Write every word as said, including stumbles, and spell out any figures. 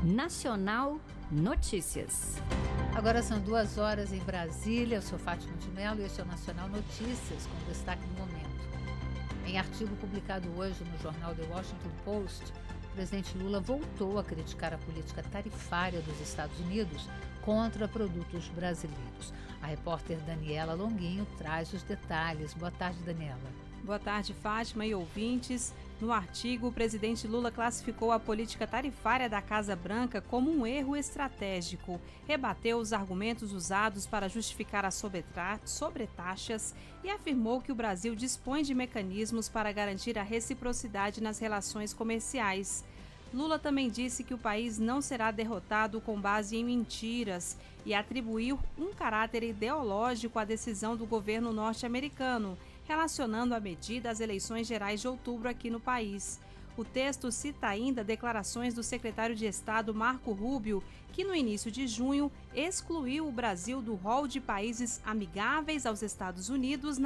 Nacional Notícias. Agora são duas horas em Brasília. Eu sou Fátima de Mello e este é o Nacional Notícias, com destaque no momento. Em artigo publicado hoje no jornal The Washington Post, o presidente Lula voltou a criticar a política tarifária dos Estados Unidos contra produtos brasileiros. A repórter Daniela Longuinho traz os detalhes. Boa tarde, Daniela. Boa tarde, Fátima e ouvintes. No artigo, o presidente Lula classificou a política tarifária da Casa Branca como um erro estratégico, rebateu os argumentos usados para justificar as sobretaxas e afirmou que o Brasil dispõe de mecanismos para garantir a reciprocidade nas relações comerciais. Lula também disse que o país não será derrotado com base em mentiras e atribuiu um caráter ideológico à decisão do governo norte-americano, relacionando a medida às eleições gerais de outubro aqui no país. O texto cita ainda declarações do secretário de Estado Marco Rubio, que no início de junho excluiu o Brasil do rol de países amigáveis aos Estados Unidos